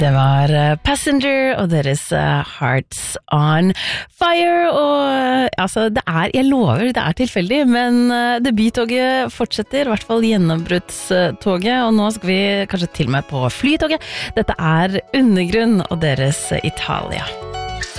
Det var Passenger og deres Hearts on Fire, og altså jeg lover, det tilfeldig, men debuttoget fortsetter, I hvert fall gjennombruddstoget, og nå skal vi kanskje til og med på flytoget. Dette Undergrunn og deres Italia.